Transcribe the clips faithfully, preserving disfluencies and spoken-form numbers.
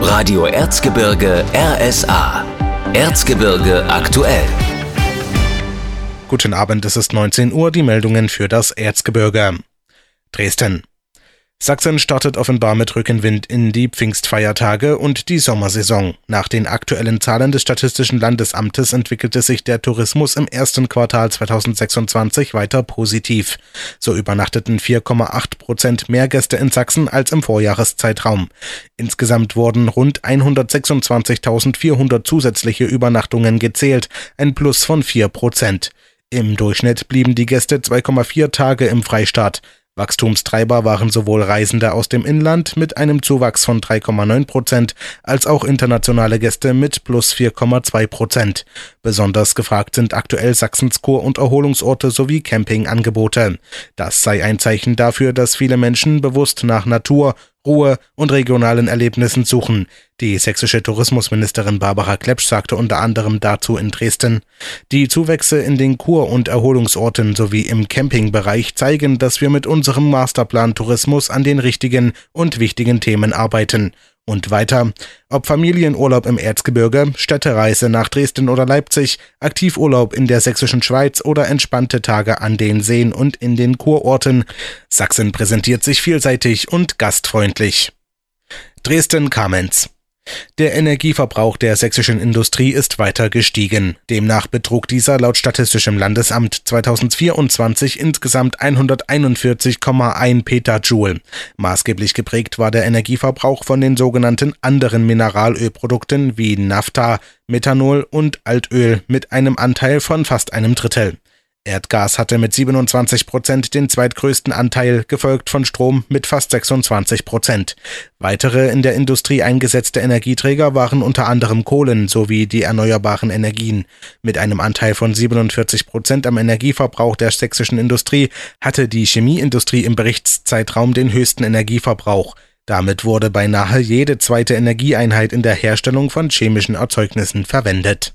Radio Erzgebirge R S A. Erzgebirge aktuell. Guten Abend, es ist neunzehn Uhr, die Meldungen für das Erzgebirge. Dresden. Sachsen startet offenbar mit Rückenwind in die Pfingstfeiertage und die Sommersaison. Nach den aktuellen Zahlen des Statistischen Landesamtes entwickelte sich der Tourismus im ersten Quartal zweitausendsechsundzwanzig weiter positiv. So übernachteten vier Komma acht Prozent mehr Gäste in Sachsen als im Vorjahreszeitraum. Insgesamt wurden rund hundertsechsundzwanzigtausendvierhundert zusätzliche Übernachtungen gezählt, ein Plus von vier Prozent. Im Durchschnitt blieben die Gäste zwei Komma vier Tage im Freistaat. Wachstumstreiber waren sowohl Reisende aus dem Inland mit einem Zuwachs von drei Komma neun Prozent als auch internationale Gäste mit plus vier Komma zwei Prozent. Besonders gefragt sind aktuell Sachsens Kur- und Erholungsorte sowie Campingangebote. Das sei ein Zeichen dafür, dass viele Menschen bewusst nach Natur, Ruhe und regionalen Erlebnissen suchen. Die sächsische Tourismusministerin Barbara Klepsch sagte unter anderem dazu in Dresden: Die Zuwächse in den Kur- und Erholungsorten sowie im Campingbereich zeigen, dass wir mit unserem Masterplan Tourismus an den richtigen und wichtigen Themen arbeiten. Und weiter: Ob Familienurlaub im Erzgebirge, Städtereise nach Dresden oder Leipzig, Aktivurlaub in der sächsischen Schweiz oder entspannte Tage an den Seen und in den Kurorten. Sachsen präsentiert sich vielseitig und gastfreundlich. Dresden-Kamenz. Der Energieverbrauch der sächsischen Industrie ist weiter gestiegen. Demnach betrug dieser laut Statistischem Landesamt zweitausendvierundzwanzig insgesamt hunderteinundvierzig Komma eins Petajoule. Maßgeblich geprägt war der Energieverbrauch von den sogenannten anderen Mineralölprodukten wie Naphtha, Methanol und Altöl mit einem Anteil von fast einem Drittel. Erdgas hatte mit siebenundzwanzig Prozent den zweitgrößten Anteil, gefolgt von Strom mit fast sechsundzwanzig Prozent. Weitere in der Industrie eingesetzte Energieträger waren unter anderem Kohlen sowie die erneuerbaren Energien. Mit einem Anteil von siebenundvierzig Prozent am Energieverbrauch der sächsischen Industrie hatte die Chemieindustrie im Berichtszeitraum den höchsten Energieverbrauch. Damit wurde beinahe jede zweite Energieeinheit in der Herstellung von chemischen Erzeugnissen verwendet.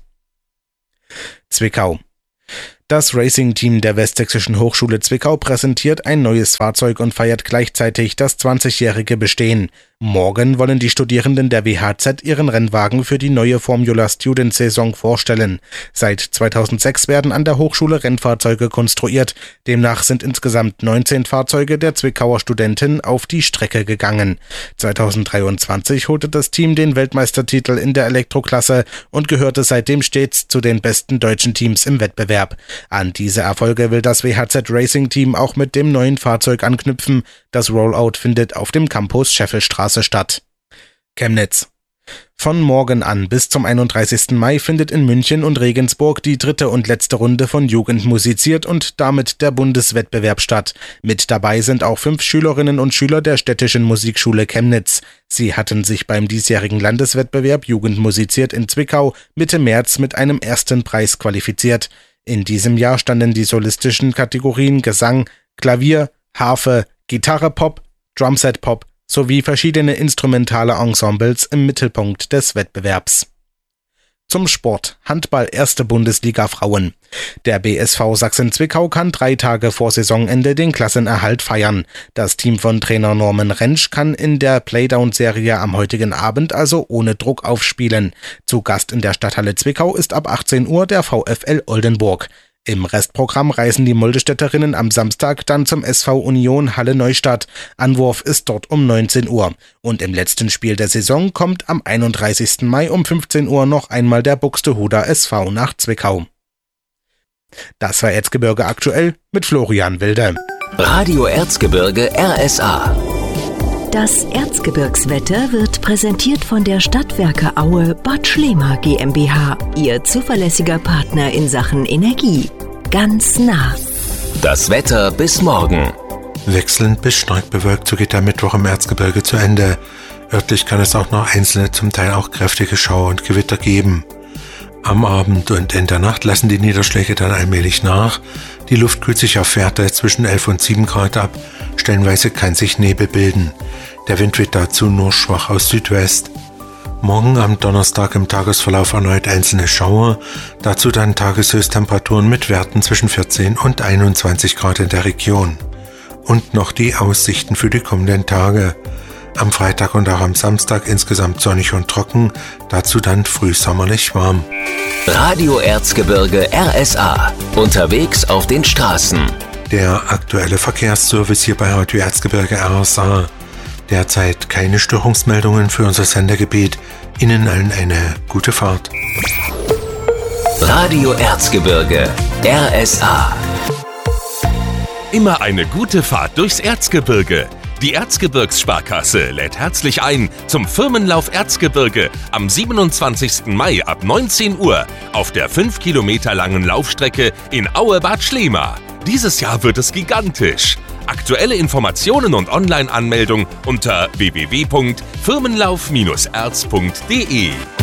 Zwickau. Das Racing-Team der Westsächsischen Hochschule Zwickau präsentiert ein neues Fahrzeug und feiert gleichzeitig das zwanzigjährige Bestehen. Morgen wollen die Studierenden der W H Z ihren Rennwagen für die neue Formula Student-Saison vorstellen. Seit zweitausendsechs werden an der Hochschule Rennfahrzeuge konstruiert. Demnach sind insgesamt neunzehn Fahrzeuge der Zwickauer Studenten auf die Strecke gegangen. zweitausenddreiundzwanzig holte das Team den Weltmeistertitel in der Elektroklasse und gehörte seitdem stets zu den besten deutschen Teams im Wettbewerb. An diese Erfolge will das W H Z Racing Team auch mit dem neuen Fahrzeug anknüpfen. Das Rollout findet auf dem Campus Scheffelstraße statt. Chemnitz. Von morgen an bis zum einunddreißigsten Mai findet in München und Regensburg die dritte und letzte Runde von Jugend musiziert und damit der Bundeswettbewerb statt. Mit dabei sind auch fünf Schülerinnen und Schüler der Städtischen Musikschule Chemnitz. Sie hatten sich beim diesjährigen Landeswettbewerb Jugend musiziert in Zwickau Mitte März mit einem ersten Preis qualifiziert. In diesem Jahr standen die solistischen Kategorien Gesang, Klavier, Harfe, Gitarre Pop, Drumset Pop sowie verschiedene instrumentale Ensembles im Mittelpunkt des Wettbewerbs. Zum Sport. Handball erste Bundesliga Frauen. Der B S V Sachsen-Zwickau kann drei Tage vor Saisonende den Klassenerhalt feiern. Das Team von Trainer Norman Rentsch kann in der Playdown-Serie am heutigen Abend also ohne Druck aufspielen. Zu Gast in der Stadthalle Zwickau ist ab achtzehn Uhr der VfL Oldenburg. Im Restprogramm reisen die Moldestädterinnen am Samstag dann zum S V Union Halle Neustadt. Anwurf ist dort um neunzehn Uhr. Und im letzten Spiel der Saison kommt am einunddreißigsten Mai um fünfzehn Uhr noch einmal der Buxtehuder S V nach Zwickau. Das war Erzgebirge aktuell mit Florian Wilde. Radio Erzgebirge R S A. Das Erzgebirgswetter wird präsentiert von der Stadtwerke Aue Bad Schlema GmbH, Ihr zuverlässiger Partner in Sachen Energie. Ganz nah. Das Wetter bis morgen. Wechselnd bis stark bewölkt, so geht der Mittwoch im Erzgebirge zu Ende. Örtlich kann es auch noch einzelne, zum Teil auch kräftige Schauer und Gewitter geben. Am Abend und in der Nacht lassen die Niederschläge dann allmählich nach. Die Luft kühlt sich auf Werte zwischen elf und sieben Grad ab. Stellenweise kann sich Nebel bilden. Der Wind weht dazu nur schwach aus Südwest. Morgen am Donnerstag im Tagesverlauf erneut einzelne Schauer. Dazu dann Tageshöchsttemperaturen mit Werten zwischen vierzehn und einundzwanzig Grad in der Region. Und noch die Aussichten für die kommenden Tage. Am Freitag und auch am Samstag insgesamt sonnig und trocken, dazu dann frühsommerlich warm. Radio Erzgebirge R S A. Unterwegs auf den Straßen. Der aktuelle Verkehrsservice hier bei Radio Erzgebirge R S A. Derzeit keine Störungsmeldungen für unser Sendergebiet. Ihnen allen eine gute Fahrt. Radio Erzgebirge R S A. Immer eine gute Fahrt durchs Erzgebirge. Die Erzgebirgssparkasse lädt herzlich ein zum Firmenlauf Erzgebirge am siebenundzwanzigsten Mai ab neunzehn Uhr auf der fünf Kilometer langen Laufstrecke in Aue-Bad Schlema. Dieses Jahr wird es gigantisch. Aktuelle Informationen und Online-Anmeldung unter w w w punkt firmenlauf Bindestrich erz punkt de.